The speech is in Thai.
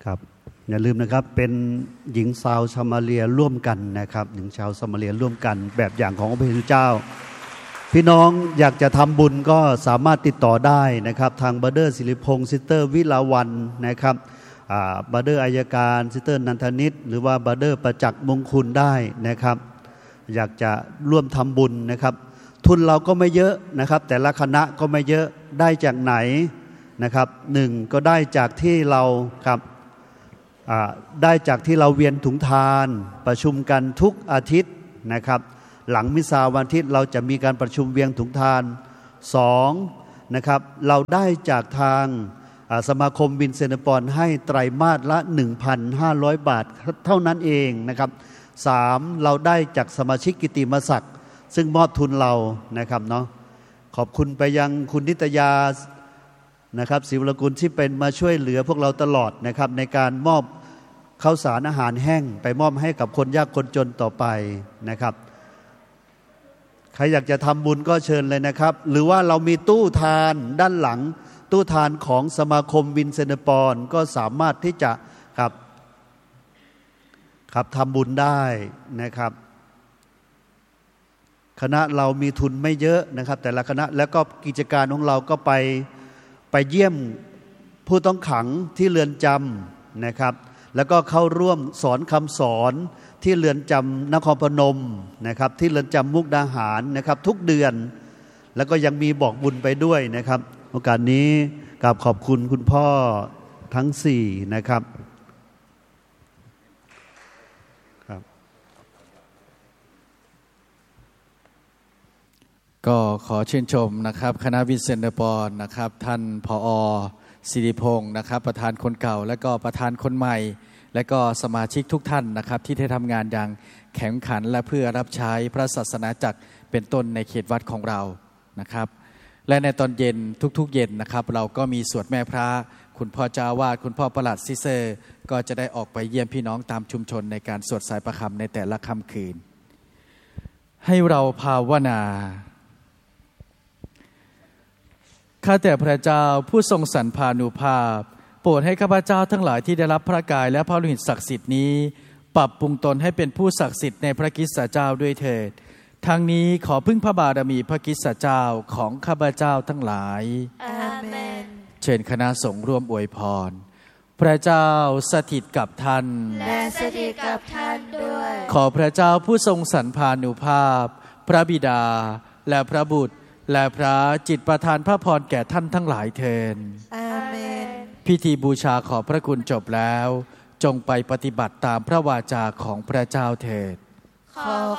ครับอย่าลืมนะครับเป็นหญิงชาวซามาเรียร่วมกันนะครับหญิงชาวซามาเรียร่วมกันแบบอย่างของพระพุทธเจ้าพี่น้องอยากจะทำบุญก็สามารถติดต่อได้นะครับทางบราเดอร์ศิริพงศ์ซิสเตอร์วิลาวันนะครับบราเดอร์อัยการซิสเตอร์นันทนิตหรือว่าบราเดอร์ประจักษ์มงคุณได้นะครับอยากจะร่วมทำบุญนะครับทุนเราก็ไม่เยอะนะครับแต่ละคณะก็ไม่เยอะได้จากไหนนะครับหนึ่งก็ได้จากที่เราครับได้จากที่เราเวียนถุงทานประชุมกันทุกอาทิตย์นะครับหลังมิสซาวันอาทิตย์เราจะมีการประชุมเวียนถุงทาน2นะครับเราได้จากทางสมาคมวินเซนต์ปอนให้ไตรมาสละ 1,500 บาทเท่านั้นเองนะครับ3เราได้จากสมาชิกกิตติมศักดิ์ซึ่งมอบทุนเรานะครับเนาะขอบคุณไปยังคุณนิตยานะครับศิวรกุลที่เป็นมาช่วยเหลือพวกเราตลอดนะครับในการมอบข้าวสารอาหารแห้งไปมอบให้กับคนยากคนจนต่อไปนะครับใครอยากจะทำบุญก็เชิญเลยนะครับหรือว่าเรามีตู้ทานด้านหลังตู้ทานของสมาคมวินเซนต์ปอนก็สามารถที่จะครับทำบุญได้นะครับคณะเรามีทุนไม่เยอะนะครับแต่ละคณะแล้วก็กิจการของเราก็ไปเยี่ยมผู้ต้องขังที่เรือนจำนะครับแล้วก็เข้าร่วมสอนคำสอนที่เรือนจำนครพนมนะครับที่เรือนจำมุกดาหารนะครับทุกเดือนแล้วก็ยังมีบอกบุญไปด้วยนะครับโอกาสนี้กราบขอบคุณคุณพ่อทั้ง4นะครับก็ขอชื่นชมนะครับคณะวินเซนต์ปอนนะครับท่านผอ.ศิริพงศ์นะครับประธานคนเก่าและก็ประธานคนใหม่และก็สมาชิกทุกท่านนะครับที่ได้ทำงานอย่างแข็งขันและเพื่อรับใช้พระศาสนาจักรเป็นต้นในเขตวัดของเรานะครับและในตอนเย็นทุกๆเย็นนะครับเราก็มีสวดแม่พระคุณพ่อเจ้าอาวาสคุณพ่อประหลัดซิเซอร์ก็จะได้ออกไปเยี่ยมพี่น้องตามชุมชนในการสวดสายประคำในแต่ละค่ำคืนให้เราภาวนาข้าแต่พระเจ้าผู้ทรงสรรพานุภาพโปรดให้ข้าพเจ้าทั้งหลายที่ได้รับพระกายและพระโลหิตศักดิ์สิทธิ์นี้ปรับปรุงตนให้เป็นผู้ศักดิ์สิทธิ์ในพระคริสตเจ้าด้วยเถิดทั้งนี้ขอพึ่งพระบารมีพระคริสตเจ้าของข้าพเจ้าทั้งหลายอาเมนเชิญคณะสงฆ์ร่วมอวยพรพระเจ้าสถิตกับท่านและสถิตกับท่านด้วยขอพระเจ้าผู้ทรงสรรพานุภาพพระบิดาและพระบุตรและพระจิตประทานพระพรแก่ท่านทั้งหลายเถิดอาเมนพิธีบูชาขอบพระคุณจบแล้วจงไปปฏิบัติตามพระวาจาของพระเจ้าเถิด